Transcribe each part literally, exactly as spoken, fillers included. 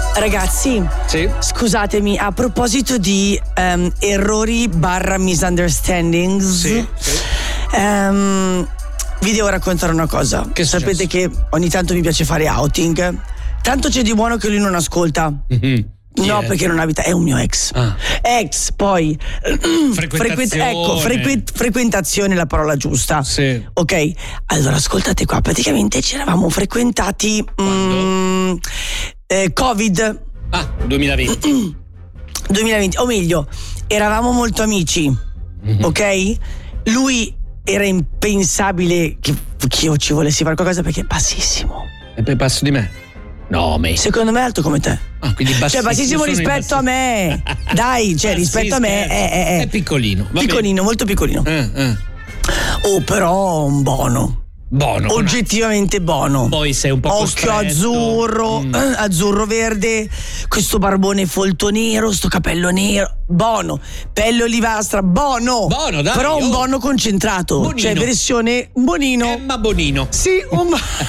Ragazzi, sì? Scusatemi, a proposito di um, errori barra misunderstandings, sì, sì. Um, vi devo raccontare una cosa. Che sapete che ogni tanto mi piace fare outing. Tanto c'è di buono che lui non ascolta. Mm-hmm. No, è? perché non abita, è un mio ex. Ah. Ex, poi frequentazione. Frequent, ecco, frequ, frequentazione è la parola giusta. Sì. Ok, allora ascoltate qua, praticamente ci eravamo frequentati mm, eh, Covid. Ah, duemilaventi. duemilaventi, o meglio, eravamo molto amici, mm-hmm. ok? Lui era impensabile che, che io ci volessi fare qualcosa perché è bassissimo. E poi passo di me? No, me. Secondo me è alto come te. Ah, quindi bassissimo. Cioè bassissimo rispetto a me. Dai, cioè ah, rispetto sì, a me è, è, è, è piccolino. Va piccolino, bene. molto piccolino. Eh, eh. Oh, però un buono. Buono. Oggettivamente buono. Poi sei un po' occhio costretto. azzurro, mm. eh, azzurro verde, questo barbone folto nero, sto capello nero, buono, pelle olivastra, buono. Buono, dai. Però un oh. buono concentrato. Bonino. Cioè versione bonino. Emma Bonino. Sì, un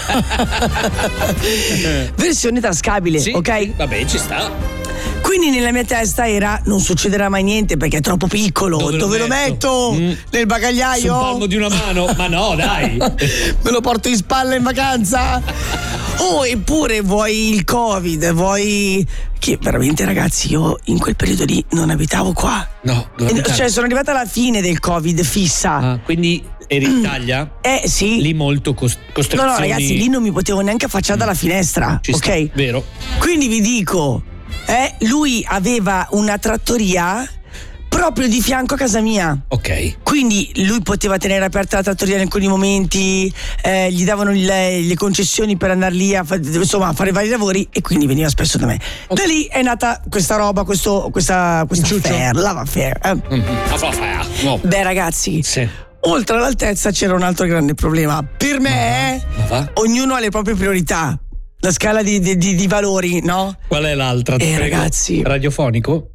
versione tascabile, sì, ok? Vabbè, ci sta. Quindi nella mia testa era non succederà mai niente perché è troppo piccolo. Dove, Dove lo metto? metto? Mm. Nel bagagliaio? Sul palmo di una mano? Ma no, dai. Me lo porto in spalla in vacanza? Oh, eppure vuoi il Covid, vuoi... Che veramente, ragazzi, io in quel periodo lì non abitavo qua. No, dove eh, Cioè sono arrivata alla fine del Covid fissa. Ah, quindi eri in Italia? Eh sì. Lì molto cost- costrizioni. No, no, ragazzi, lì non mi potevo neanche affacciare dalla finestra. Ci ok? Sta, vero. Quindi vi dico, eh, lui aveva una trattoria proprio di fianco a casa mia. Ok. Quindi lui poteva tenere aperta la trattoria in alcuni momenti, eh, gli davano le, le concessioni per andare lì a, fa, insomma, a fare vari lavori e quindi veniva spesso da me. Okay. Da lì è nata questa roba, questo, questa, questa affair, love affair. Eh. Mm-hmm. No. Beh, ragazzi, sì. Oltre all'altezza c'era un altro grande problema. Per me, ma va? ognuno ha le proprie priorità. La scala di, di, di, di valori, no? Qual è l'altra? Eh, ragazzi. Radiofonico?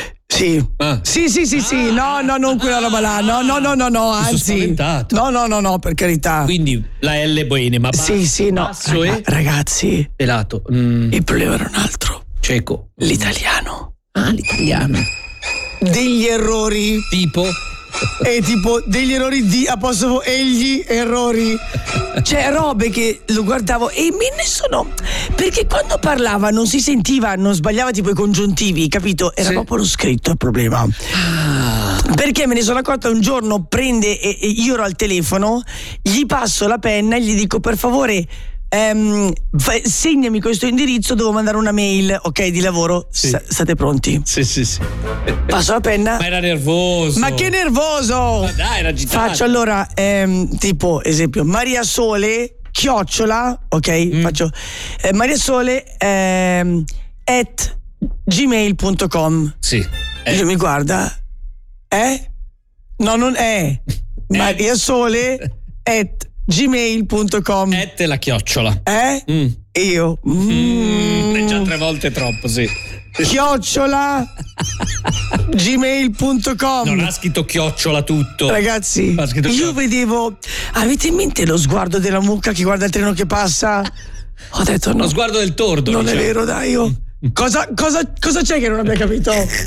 Sì. Ah. Sì, sì, sì, sì. No, no, non quella roba là. No, no, no, no, no, anzi. No, no, no, no, per carità. Quindi la L buena, ma basso, sì, sì, no. Raga, e... ragazzi. Pelato. Mm. Il problema era un altro. Cieco. L'italiano. Ah, l'italiano. Degli errori. Tipo? E tipo degli errori di apostrofo egli errori. Cioè robe che lo guardavo e me ne sono, perché quando parlava non si sentiva, non sbagliava tipo i congiuntivi, capito? Era sì. proprio lo scritto il problema. Ah. Perché me ne sono accorta un giorno, prende e, e io ero al telefono, gli passo la penna e gli dico per favore Um, f- segnami questo indirizzo, devo mandare una mail, ok, di lavoro. Sì. S- state pronti? Sì, sì, sì. Passo la penna. Ma era nervoso. Ma che nervoso! Ma dai, era agitato. Faccio allora, ehm, tipo, esempio, Maria Sole, chiocciola, ok? Mm. Faccio eh, Maria Sole ehm, at gmail punto com. Sì. Eh. Lui mi guarda. Eh? No, non è. Eh. Maria Sole at gmail punto com. Et la chiocciola. Eh? Mm. Io. Mm. Mm. È già tre volte troppo, sì. Chiocciola gmail punto com. Non ha scritto chiocciola tutto. Ragazzi, io chiocciola. Vedevo. Avete in mente lo sguardo della mucca che guarda il treno che passa? Ho detto no. Lo sguardo del tordo. Non diciamo. È vero, dai. Io. Cosa, cosa, cosa c'è che non abbia capito?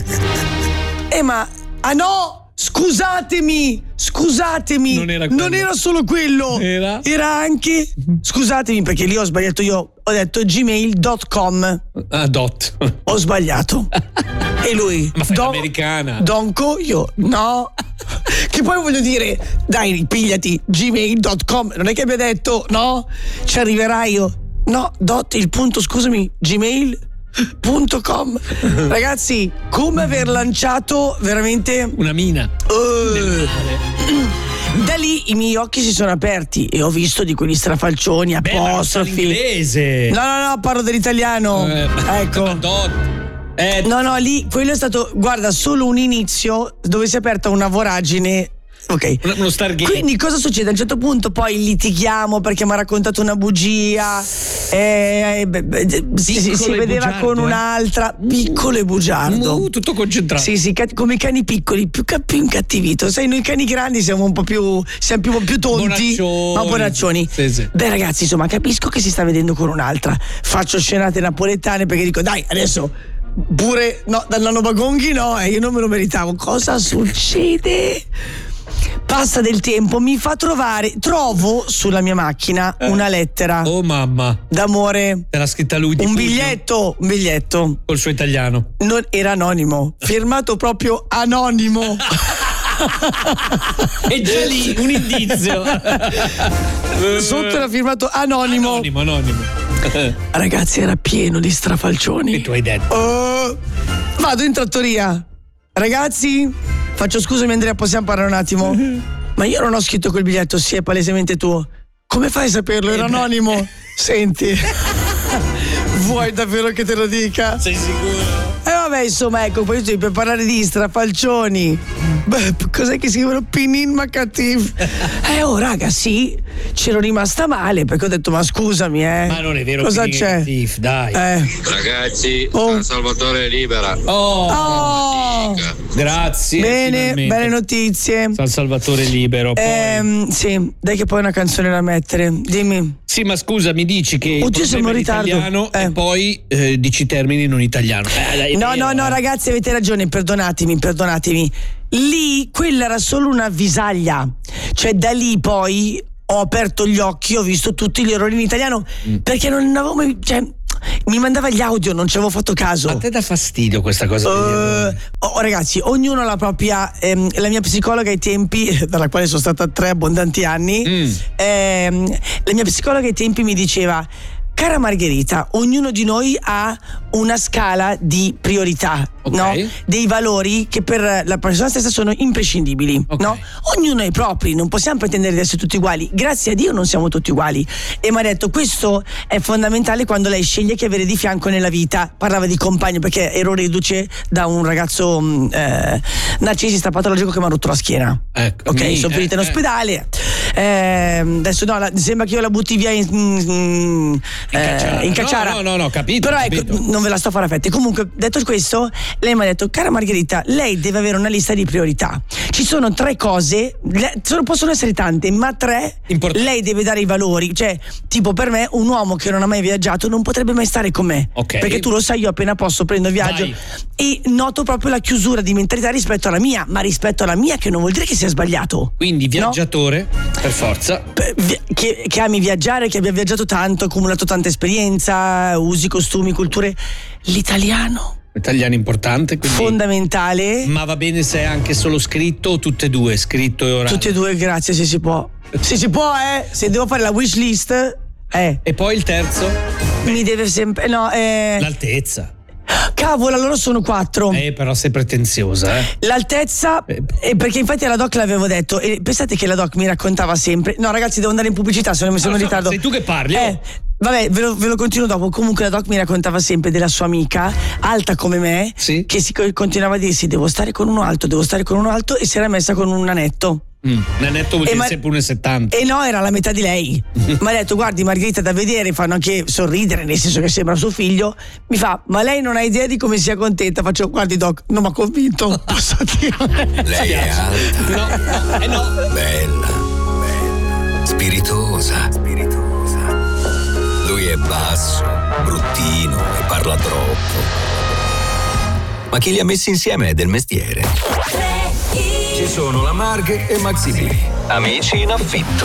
Eh, ma. Ah no! Scusatemi, scusatemi, non era, non era solo quello, era? era anche, scusatemi perché lì ho sbagliato io, ho detto gmail punto com. Ah, dot. Ho sbagliato. E lui, ma fai don, l'americana. Donco, io, no. Che poi voglio dire, dai, ripigliati, gmail punto com, non è che abbia detto, no, ci arriverai io. No, dot, il punto, scusami, gmail punto com. Ragazzi, come aver lanciato veramente una mina. Uh, da lì i miei occhi si sono aperti e ho visto di quegli strafalcioni, apostrofi. Beh, inglese. No, no, no, parlo dell'italiano. Eh, ecco. Eh. No, no, lì quello è stato, guarda, solo un inizio dove si è aperta una voragine ok. Uno Stargate. Quindi cosa succede? A un certo punto poi litighiamo perché mi ha raccontato una bugia, eh, eh, beh, si, si, si vedeva bugiardo, con un'altra, piccolo e bugiardo. Uh, tutto concentrato. Sì, sì, come i cani piccoli, più, più incattivito. Sai, noi cani grandi siamo un po' più, siamo più, più tonti, bonaccioni. ma bonaccioni. Sì, sì. Beh, ragazzi, insomma, capisco che si sta vedendo con un'altra. Faccio scenate napoletane perché dico, dai, adesso pure no, dal nonno Bagonghi no, eh, io non me lo meritavo. Cosa succede? Passa del tempo, mi fa trovare, trovo sulla mia macchina eh. una lettera. Oh mamma. D'amore. Te l'ha scritta lui di Un pugno? biglietto, un biglietto. Col suo italiano. Non, era anonimo, firmato proprio anonimo. E già lì un indizio. Sotto era firmato anonimo. Anonimo, anonimo. Ragazzi, era pieno di strafalcioni. E tu hai detto? Oh, vado in trattoria. Ragazzi, faccio scusami Andrea, possiamo parlare un attimo? Ma io non ho scritto quel biglietto, sì, è palesemente tuo. Come fai a saperlo? Era anonimo. Senti, vuoi davvero che te lo dica? Sei sicuro? E eh vabbè, insomma, ecco, poi per parlare di strafalcioni. Beh, cos'è che scrivono? Pinin Macatif. Eh, oh, raga, sì, c'ero rimasta male perché ho detto, ma scusami, eh. Ma non è vero. Cosa c'è? Macatif, dai. Eh. Ragazzi, Oh. Salvatore libera. Oh, Oh. grazie. Bene, finalmente. belle notizie. San Salvatore libero. Poi... Ehm, sì, dai che poi una canzone da mettere. Dimmi. Sì, ma scusa, mi dici che Oddio, il siamo in problema è ritardo. italiano Eh. e poi eh, dici termini non italiano. Eh, dai, è No, vero, no, no, eh. ragazzi, avete ragione, perdonatemi, perdonatemi. Lì, quella era solo una visaglia. Cioè, da lì poi ho aperto gli occhi, ho visto tutti gli errori in italiano, mm. perché non avevo mai... Cioè, mi mandava gli audio, non ci avevo fatto caso. A te dà fastidio questa cosa? Uh, oh, ragazzi, ognuno ha la propria. Ehm, la mia psicologa ai tempi, dalla quale sono stata tre abbondanti anni, Mm. ehm, la mia psicologa ai tempi mi diceva: cara Margherita, ognuno di noi ha una scala di priorità, Ok. no? Dei valori che per la persona stessa sono imprescindibili, Ok. no? Ognuno ha i propri, non possiamo pretendere di essere tutti uguali. Grazie a Dio non siamo tutti uguali. E mi ha detto, questo è fondamentale quando lei sceglie chi avere di fianco nella vita. Parlava di compagno perché ero reduce da un ragazzo mh, eh, narcisista patologico che mi ha rotto la schiena. Ecco, Ok, mi- sono finita in eh, ospedale. Eh, adesso no, la, sembra che io la butti via in, in, Cacciara. eh, in Cacciara. No, no, no, no, capito, Però capito. ecco, non ve la sto a fare a fette. Comunque, detto questo, lei mi ha detto, cara Margherita, lei deve avere una lista di priorità. Ci sono tre cose, le- sono- possono essere tante, ma tre Importante. lei deve dare i valori. Cioè, tipo per me, un uomo che non ha mai viaggiato non potrebbe mai stare con me. Ok. Perché tu lo sai, io appena posso prendo viaggio. Vai. E noto proprio la chiusura di mentalità rispetto alla mia, ma rispetto alla mia che non vuol dire che sia sbagliato. Quindi viaggiatore, per forza. Beh, vi- Che, che ami viaggiare, che abbia viaggiato tanto, accumulato tanta esperienza, usi, costumi, culture. L'italiano, Italiano importante, quindi... fondamentale. Ma va bene se è anche solo scritto o tutte e due, scritto e orale? Tutti e due, grazie, se si può. Se si può, eh. Se devo fare la wish list, eh. E poi il terzo? Mi deve sempre. No, eh. L'altezza. Cavolo, allora sono quattro. Eh, però sei pretenziosa, eh. L'altezza, Eh. eh, perché infatti alla doc l'avevo detto, e pensate che la doc mi raccontava sempre. No, ragazzi, devo andare in pubblicità, se no mi sono No, in so, ritardo. sei tu che parli, Eh, oh. vabbè, ve lo, ve lo continuo dopo. Comunque la doc mi raccontava sempre della sua amica, alta come me, Sì. che si continuava a dirsi: devo stare con uno alto, devo stare con uno alto, e si era messa con un anetto. Mm. Nanetto vuol E dire ma- sempre uno e settanta. E no, era la metà di lei. Mi ha detto: guardi Margherita, da vedere, fanno anche sorridere, nel senso che sembra suo figlio. Mi fa: ma lei non ha idea di come sia contenta? Faccio: guardi doc, non mi ha convinto, posso dire. Lei è alta, No, no, eh no. bella, bella, spiritosa, spiritosa. Lui è basso, bruttino e parla troppo. Ma chi li ha messi insieme è del mestiere. Ci sono la Marghe e Maxi B, amici in affitto.